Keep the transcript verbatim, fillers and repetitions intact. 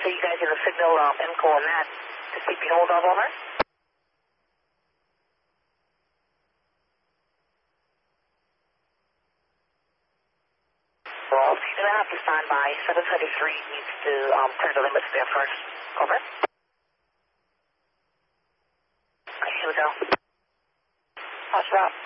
so you guys have a signal um, info on that to keep you hold of, over? Well, so you're going to have to stand by. seven thirty-three needs to um, turn the limits there first. Over. Okay, here we go. Watch it out.